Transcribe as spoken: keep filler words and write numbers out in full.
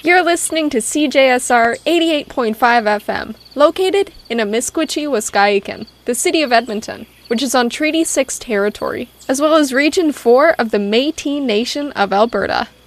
You're listening to C J S R eighty-eight point five F M, located in Amiskwitchi, Waskahikan, the city of Edmonton, which is on Treaty six territory, as well as Region four of the Métis Nation of Alberta.